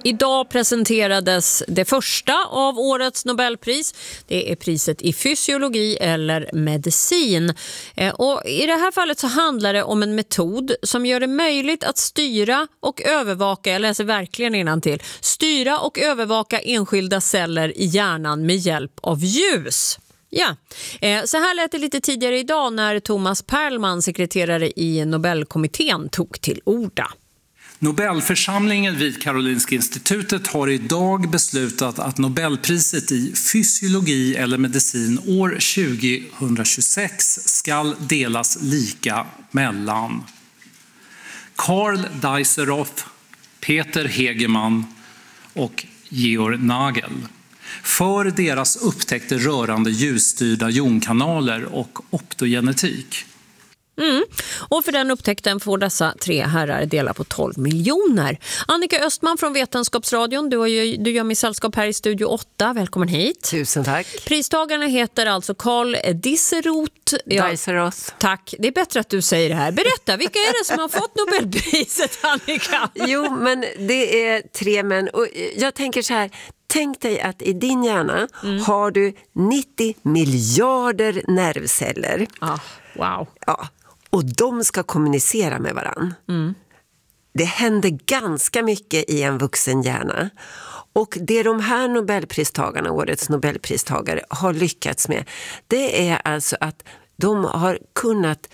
Idag presenterades det första av årets Nobelpris. Det är priset i fysiologi eller medicin. Och i det här fallet så handlar det om en metod som gör det möjligt att styra och övervaka, jag läser verkligen innantill, styra och övervaka enskilda celler i hjärnan med hjälp av ljus. Ja, så här lät det lite tidigare idag när Thomas Perlman, sekreterare i Nobelkommittén, tog till orda. Nobelförsamlingen vid Karolinska institutet har idag beslutat att Nobelpriset i fysiologi eller medicin år 2026 ska delas lika mellan Karl Dijsselhoff, Peter Hegemann och Georg Nagel för deras upptäckter rörande ljusstyrda jonkanaler och optogenetik. Och för den upptäckten får dessa tre herrar dela på 12 miljoner. Annika Östman från Vetenskapsradion, du gör mig sällskap här i Studio 8. Välkommen hit. Tusen tack. Pristagarna heter alltså Karl Dijsselhoff. Tack, det är bättre att du säger det här. Berätta, vilka är det som har fått Nobelpriset, Annika? Jo, men det är tre män. Och jag tänker så här, tänk dig att i din hjärna har du 90 miljarder nervceller. Wow. Ja, och de ska kommunicera med varann. Det händer ganska mycket i en vuxen hjärna. Och det de här Nobelpristagarna, årets Nobelpristagare, har lyckats med, det är alltså att de har kunnat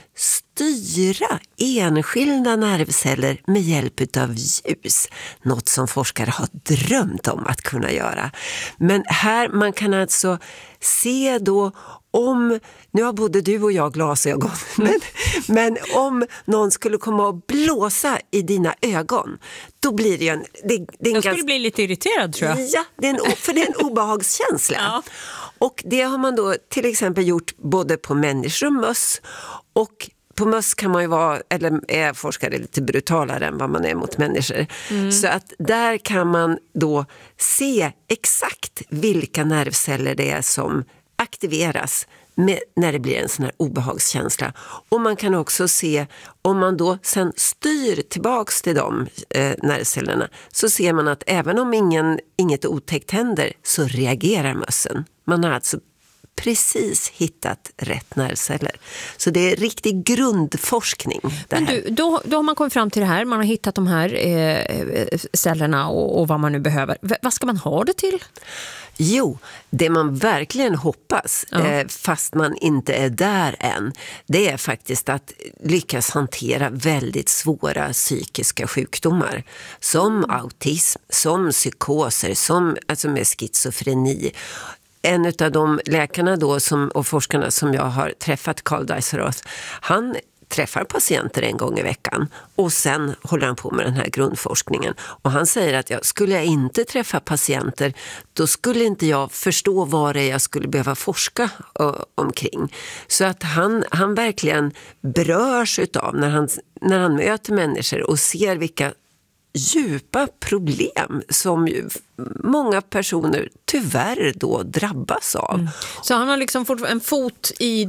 styra enskilda nervceller med hjälp av ljus. Något som forskare har drömt om att kunna göra. Men här man kan alltså se då om, nu har både du och jag glasögon, men om någon skulle komma och blåsa i dina ögon, då blir det ju jag skulle bli lite irriterad, tror jag. Ja, för det är en obehagskänsla. Ja. Och det har man då till exempel gjort både på människor och möss. Och på möss kan man ju vara, eller är forskare lite brutalare än vad man är mot människor. Så att där kan man då se exakt vilka nervceller det är som aktiveras när det blir en sån här obehagskänsla. Och man kan också se, om man då sen styr tillbaks till de nervcellerna, så ser man att även om inget otäckt händer så reagerar mössen. Man har alltså precis hittat rätt nervceller. Så det är riktig grundforskning. Men då har man kommit fram till det här. Man har hittat de här cellerna och vad man nu behöver. Vad ska man ha det till? Jo, det man verkligen hoppas, fast man inte är där än, det är faktiskt att lyckas hantera väldigt svåra psykiska sjukdomar. Som autism, som psykoser, alltså med schizofreni. En av de läkarna då och forskarna som jag har träffat, Karl Dijsselhoff, han träffar patienter en gång i veckan och sen håller han på med den här grundforskningen. Och han säger att skulle jag inte träffa patienter, då skulle inte jag förstå vad det är jag skulle behöva forska omkring. Så att han verkligen berörs utav när han möter människor och ser vilka djupa problem som ju många personer tyvärr då drabbas av. Så han har liksom fått en fot i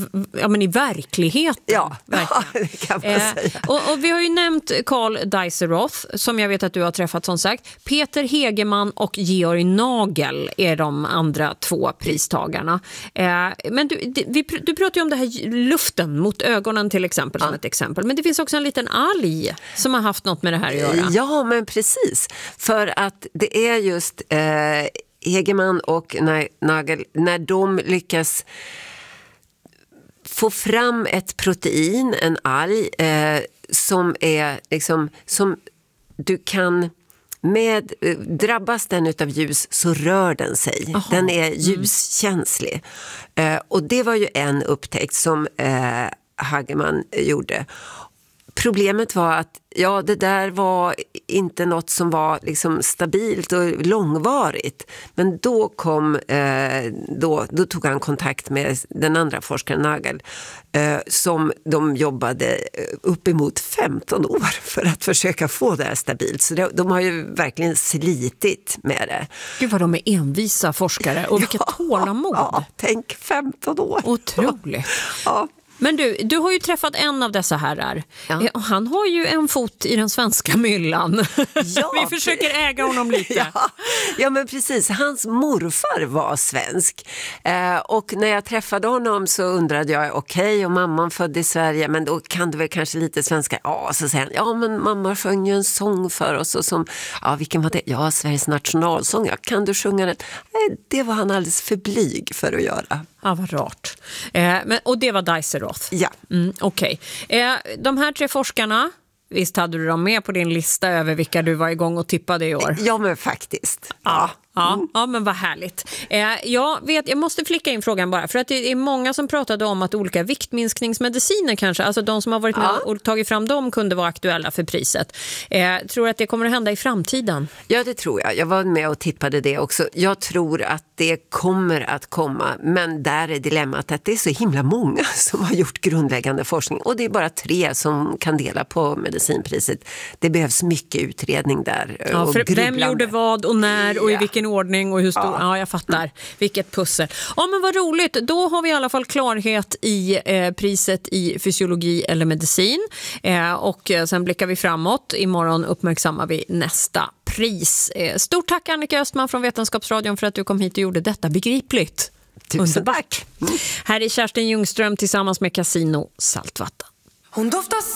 i verkligheten. Ja, det kan man säga. Och vi har ju nämnt Karl Dijsselhoff, som jag vet att du har träffat, som sagt. Peter Hegemann och Georg Nagel är de andra två pristagarna. Men du pratar ju om det här luften mot ögonen till exempel, som ett exempel. Men det finns också en liten alg som har haft något med det här att göra. Ja, men precis. För att det är just Hegemann och Nagel, när de lyckas få fram ett protein, en alg, som är liksom, som du kan drabbas den utav ljus så rör den sig. Aha. Den är ljuskänslig. Och det var ju en upptäckt som Hegemann gjorde. Problemet var att det där var inte något som var liksom stabilt och långvarigt. Men då tog han kontakt med den andra forskaren Nagel, som de jobbade uppemot 15 år för att försöka få det här stabilt. Så de har ju verkligen slitit med det. Gud vad de är envisa forskare och vilket tålamod. Ja, tänk 15 år. Otroligt. Ja. Men du har ju träffat en av dessa herrar. Ja. Och han har ju en fot i den svenska myllan. Ja. Vi försöker äga honom lite. Ja, men precis. Hans morfar var svensk. Och när jag träffade honom så undrade jag, okej, och mamman född i Sverige, men då kan du väl kanske lite svenska? Ja, så säger han, ja men mamma sjöng ju en sång för oss. Och som, ja, vilken var det? Ja, Sveriges nationalsång. Ja, kan du sjunga den? Nej, det var han alldeles för blyg för att göra. Ja, vad rart. Och det var Deiseroth? Ja. Okej. De här 3 forskarna, visst hade du dem med på din lista över vilka du var igång och tippade i år? Ja, men faktiskt. Ja, men vad härligt. Jag måste flicka in frågan bara, för att det är många som pratade om att olika viktminskningsmediciner kanske, alltså de som har varit med och tagit fram dem, kunde vara aktuella för priset. Tror du att det kommer att hända i framtiden? Ja, det tror jag. Jag var med och tippade det också. Jag tror att det kommer att komma, men där är dilemmat att det är så himla många som har gjort grundläggande forskning och det är bara 3 som kan dela på medicinpriset. Det behövs mycket utredning där. Ja, och för vem gjorde vad och när och i vilken ordning och hur stor... Ja, jag fattar. Vilket pussel. Ja, men vad roligt. Då har vi i alla fall klarhet i priset i fysiologi eller medicin. Och sen blickar vi framåt. Imorgon uppmärksammar vi nästa pris. Stort tack Annika Östman från Vetenskapsradion för att du kom hit och gjorde detta begripligt. Tusen tack. Här är Kerstin Ljungström tillsammans med Casino Saltvatten. Hon doftar